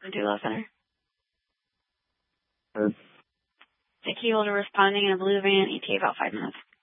Doula Center. Heard. The key holder responding in a blue van, ETA about 5 minutes.